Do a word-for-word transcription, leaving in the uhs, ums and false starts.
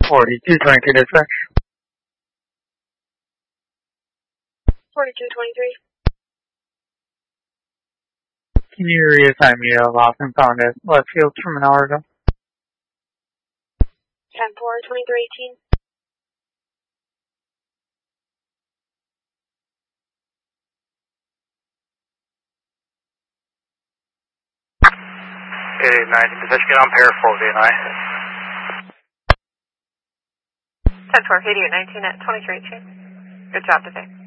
forty-two twenty-three dispatch. forty-two twenty-three. Can you reassign me to Lost and Found at left field from an hour ago? ten four twenty-three eighteen. eight eight nine, dispatch, get on pair four eight nine. ten four eighty-eight nineteen at twenty-three eighteen. Good job today.